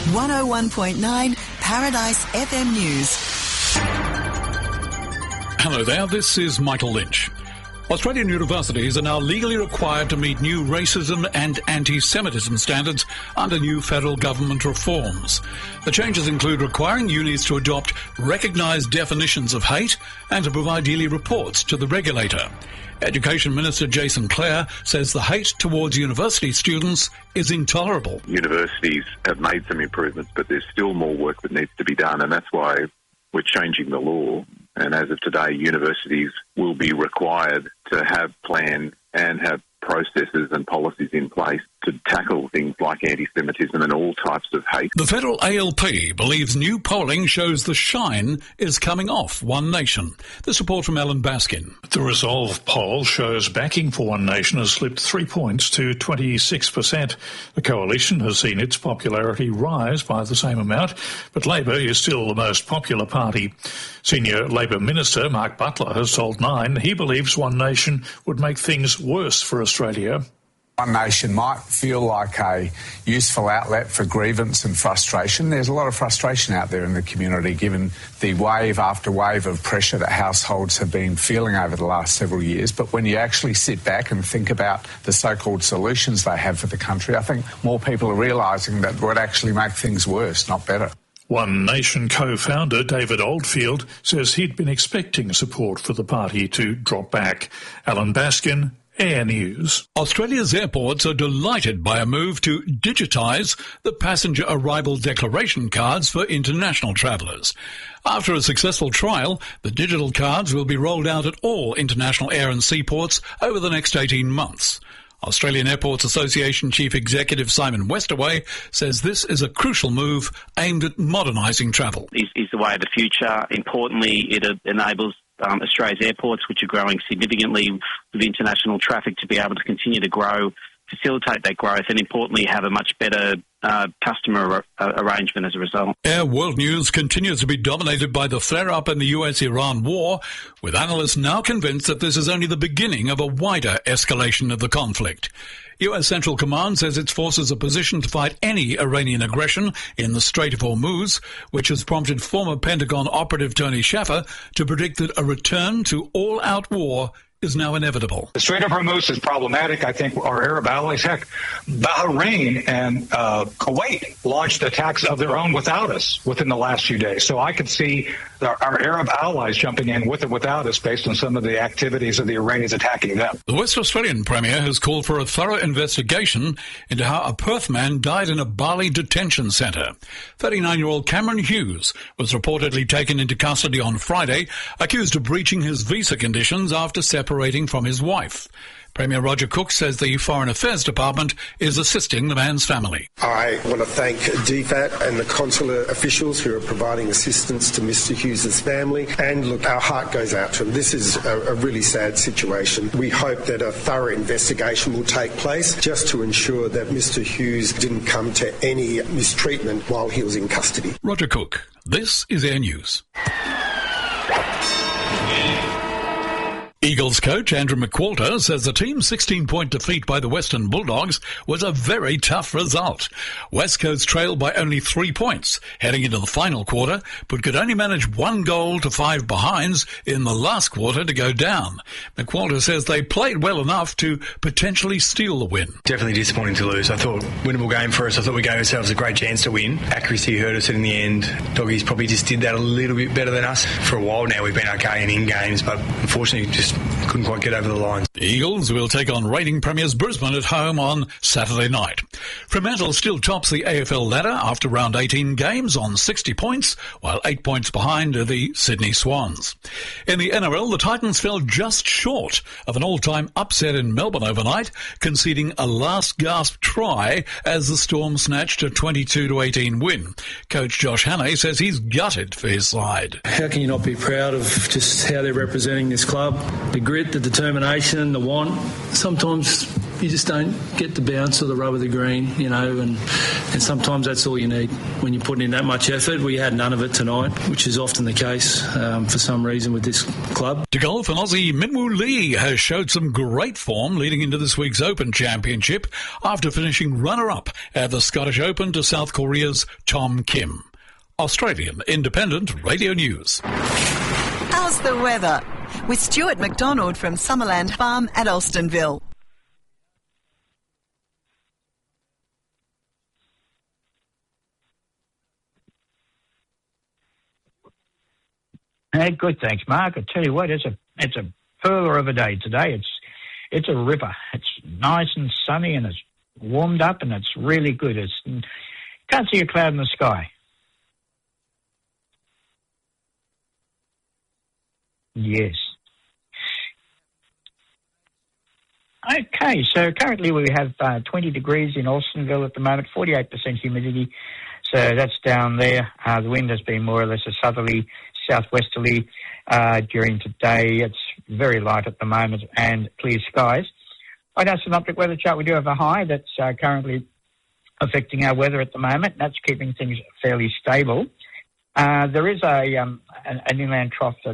101.9 Paradise FM News. Hello there, this is Michael Lynch. Australian universities are now legally required to meet new racism and anti-Semitism standards under new federal government reforms. The changes include requiring unis to adopt recognised definitions of hate and to provide yearly reports to the regulator. Education Minister Jason Clare says the hate towards university students is intolerable. Universities have made some improvements, but there's still more work that needs to be done, and that's why we're changing the law. And as of today, universities will be required to have plans and have processes and policies in place to tackle things like anti-Semitism and all types of hate. The federal ALP believes new polling shows the shine is coming off One Nation. This report from Alan Baskin. The Resolve poll shows backing for One Nation has slipped 3 points to 26%. The coalition has seen its popularity rise by the same amount, but Labor is still the most popular party. Senior Labor Minister Mark Butler has told Nine he believes One Nation would make things worse for Australia. One Nation might feel like a useful outlet for grievance and frustration. There's a lot of frustration out there in the community given the wave after wave of pressure that households have been feeling over the last several years. But when you actually sit back and think about the so-called solutions they have for the country, I think more people are realising that would actually make things worse, not better. One Nation co-founder David Oldfield says he'd been expecting support for the party to drop back. Alan Baskin, Air News. Australia's airports are delighted by a move to digitise the passenger arrival declaration cards for international travellers. After a successful trial, the digital cards will be rolled out at all international air and seaports over the next 18 months. Australian Airports Association Chief Executive Simon Westaway says this is a crucial move aimed at modernising travel. Is the way of the future. Importantly, it enables Australia's airports, which are growing significantly with international traffic, to be able to continue to grow, facilitate that growth, and importantly have a much better customer arrangement as a result. Air World News continues to be dominated by the flare-up in the US-Iran war, with analysts now convinced that this is only the beginning of a wider escalation of the conflict. US Central Command says its forces are positioned to fight any Iranian aggression in the Strait of Hormuz, which has prompted former Pentagon operative Tony Shaffer to predict that a return to all-out war is now inevitable. The Strait of Hormuz is problematic. I think our Arab allies, heck, Bahrain and Kuwait launched attacks of their own without us within the last few days. So I could see our Arab allies jumping in with or without us based on some of the activities of the Iranians attacking them. The West Australian Premier has called for a thorough investigation into how a Perth man died in a Bali detention centre. 39-year-old Cameron Hughes was reportedly taken into custody on Friday, accused of breaching his visa conditions after separating from his wife. Premier Roger Cook says the Foreign Affairs Department is assisting the man's family. I want to thank DFAT and the consular officials who are providing assistance to Mr Hughes' family. And look, our heart goes out to him. This is a really sad situation. We hope that a thorough investigation will take place just to ensure that Mr Hughes didn't come to any mistreatment while he was in custody. Roger Cook, this is Air News. Eagles coach Andrew McQualter says the team's 16-point defeat by the Western Bulldogs was a very tough result. West Coast trailed by only 3 points heading into the final quarter, but could only manage 1 goal to 5 behinds in the last quarter to go down. McQualter says they played well enough to potentially steal the win. Definitely disappointing to lose. I thought winnable game for us. I thought we gave ourselves a great chance to win. Accuracy hurt us in the end. Doggies probably just did that a little bit better than us. For a while now we've been okay in games, but unfortunately just couldn't quite get over the line. The Eagles will take on reigning premiers Brisbane at home on Saturday night. Fremantle still tops the AFL ladder after round 18 games on 60 points, while 8 points behind are the Sydney Swans. In the NRL, the Titans fell just short of an all-time upset in Melbourne overnight, conceding a last-gasp try as the Storm snatched a 22-18 win. Coach Josh Hannay says he's gutted for his side. How can you not be proud of just how they're representing this club? The grit, the determination, the want. Sometimes you just don't get the bounce or the rub of the green, you know, and sometimes that's all you need when you're putting in that much effort. We had none of it tonight, which is often the case for some reason with this club. To golf, and Aussie Minwoo Lee has showed some great form leading into this week's Open Championship after finishing runner-up at the Scottish Open to South Korea's Tom Kim. Australian Independent Radio News. How's the weather? With Stuart McDonald from Summerland Farm at Alstonville. Hey, good, thanks, Mark. I tell you what, it's a pearler of a day today. It's a ripper. It's nice and sunny, and it's warmed up, and it's really good. Can't see a cloud in the sky. Yes. Okay, so currently we have 20 degrees in Alstonville at the moment, 48% humidity. So that's down there. The wind has been more or less a southerly, southwesterly during today. It's very light at the moment and clear skies. On our synoptic weather chart, we do have a high that's currently affecting our weather at the moment. That's keeping things fairly stable. There is an inland trough that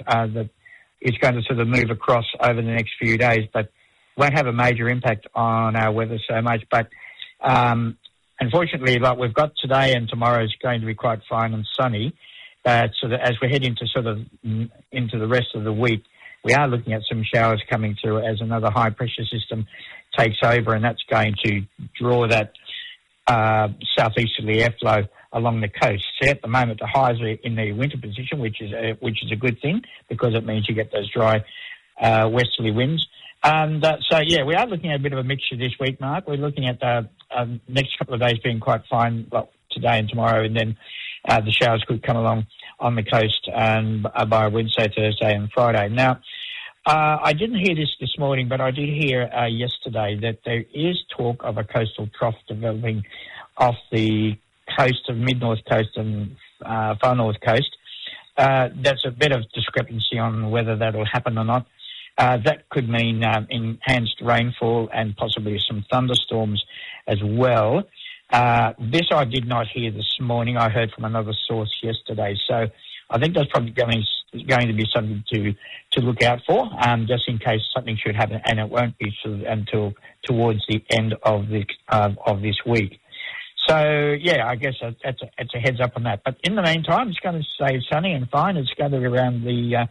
is going to sort of move across over the next few days, but won't have a major impact on our weather so much. But unfortunately, like we've got today and tomorrow is going to be quite fine and sunny. So that as we head into into the rest of the week, we are looking at some showers coming through as another high pressure system takes over, and that's going to draw that southeasterly airflow along the coast. So at the moment, the highs are in the winter position, which is a good thing because it means you get those dry westerly winds. And we are looking at a bit of a mixture this week, Mark. We're looking at the next couple of days being quite fine, well, today and tomorrow, and then the showers could come along on the coast and by Wednesday, Thursday and Friday. Now, I didn't hear this morning, but I did hear yesterday that there is talk of a coastal trough developing off the coast of mid-north coast and far north coast. That's a bit of discrepancy on whether that'll happen or not. That could mean enhanced rainfall and possibly some thunderstorms as well. This I did not hear this morning. I heard from another source yesterday. So I think that's probably going to be something to look out for, just in case something should happen, and it won't be until towards the end of this week. So, yeah, I guess it's a heads up on that. But in the meantime, it's going to stay sunny and fine. It's going to be around the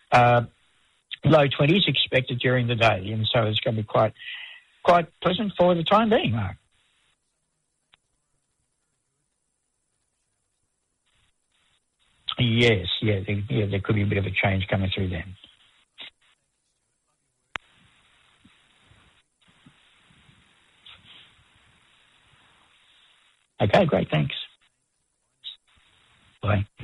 low 20s expected during the day, and so it's going to be quite pleasant for the time being, Mark. Yes, there could be a bit of a change coming through then. Okay, great, thanks. Bye.